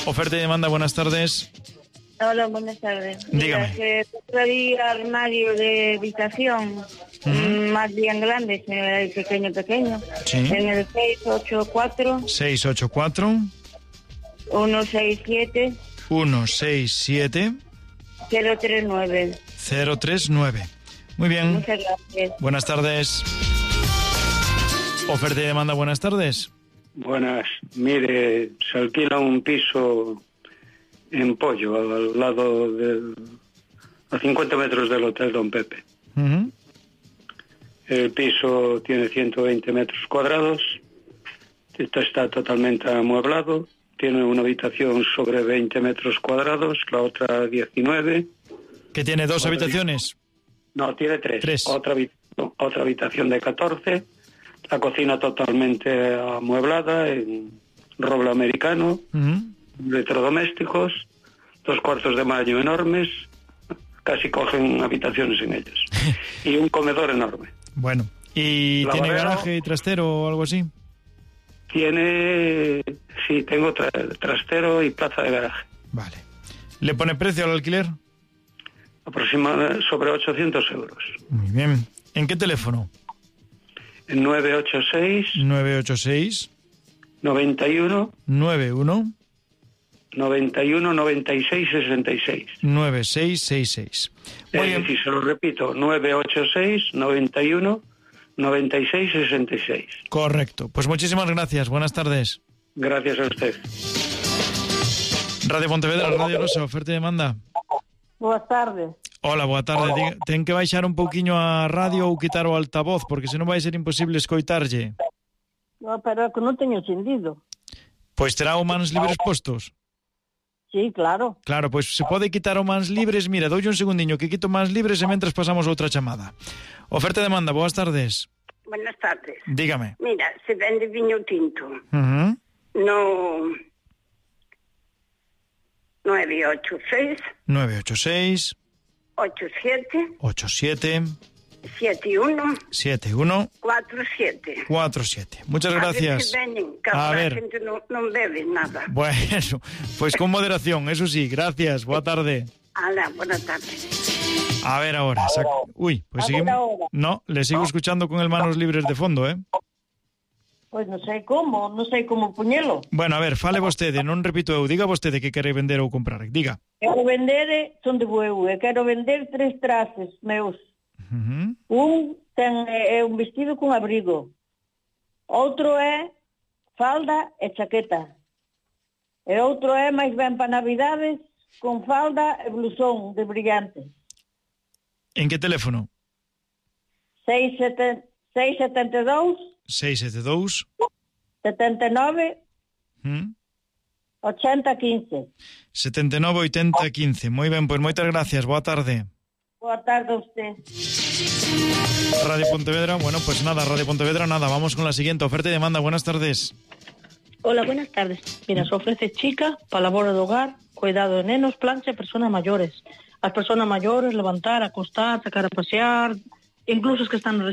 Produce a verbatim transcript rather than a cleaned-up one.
Oferta y demanda, buenas tardes. Hola, buenas tardes. Dígame. Mira, que traía armario de habitación, Uh-huh. más bien grande, el pequeño, pequeño. Sí. En el seis ocho cuatro, seis ocho cuatro, uno seis siete, uno seis siete, cero tres nueve. cero tres nueve. Muy bien. Muchas gracias. Buenas tardes. Oferta y demanda, buenas tardes. Buenas. Mire, se alquila un piso en Pollo, al lado del... a cincuenta metros del Hotel Don Pepe. Uh-huh. El piso tiene ciento veinte metros cuadrados, está, está totalmente amueblado, tiene una habitación sobre veinte metros cuadrados, la otra diecinueve. ¿Que tiene dos Otra habitaciones? No, tiene tres. Tres. Otra, habi- no, otra habitación de catorce, la cocina totalmente amueblada en roble americano, Uh-huh. electrodomésticos, dos cuartos de baño enormes, casi cogen habitaciones en ellos, y un comedor enorme. Bueno, ¿y tiene Lavadero. garaje y trastero o algo así? Tiene, sí, tengo tra- trastero y plaza de garaje. Vale. ¿Le pone precio al alquiler? Aproximadamente sobre ochocientos euros. Muy bien. ¿En qué teléfono? En nueve ocho seis, nueve ocho seis, noventa y uno, nueve uno, noventa y uno, noventa y seis, sesenta y seis. nueve seis seis seis. Muy Es bien. decir, se lo repito, nueve ocho seis, noventa y uno, noventa y seis, sesenta y seis. Correcto. Pues muchísimas gracias. Buenas tardes. Gracias a usted. Radio Pontevedra, Radio Rosa, oferta y demanda. Boas tardes. Hola, boa tarde. Diga, ten que baixar un pouquiño a radio ou quitar o altavoz, porque senón vai ser imposible escoitarlle. No, pero que non teño encendido. Pois terá o mans libres postos. Sí, claro. Claro, pois se pode quitar o mans libres. Mira, doulle un segundiño que quito mans libres e mentras pasamos outra chamada. Oferta e demanda, boas tardes. Buenas tardes. Dígame. Mira, se vende viño tinto Uh-huh. no nueve ocho seis, nueve ocho seis, ocho siete, ocho siete, siete uno, siete uno, cuatro siete. cuatro siete. Muchas A ver gracias. se veñen, que A a ver. gente non, non bebe nada. Bueno, pues con moderación, eso sí, gracias, boa tarde. Ala, buenas tardes. A ver ahora, sac... uy, pues seguimos. No, le sigo escuchando con el manos libres de fondo, ¿eh? Pois non sei como, non sei como puñelo. Bueno, a ver, fale vostede, non repito eu, diga vostede que quere vender ou comprar, diga. Quero vender, son de Bueu, e quero vender tres traces meus. Uh-huh. Un ten é un vestido con abrigo. Outro é falda e chaqueta. E outro é máis ben para Navidades con falda e blusón de brillantes. En que teléfono? seis sete dous, seis sete dous, setenta e nove, ¿Mm? ochenta quince. setenta e nove oitenta quince. Moi ben, pois moitas gracias, boa tarde. Boa tarde a usted. Radio Pontevedra, bueno, pues nada, Radio Pontevedra, nada, vamos con la siguiente oferta y demanda, buenas tardes. Hola, buenas tardes. Mira, se ofrece chica para labor de hogar, cuidado de nenos, plancha y personas mayores. Las personas mayores, levantar, acostar, sacar a pasear, incluso es que están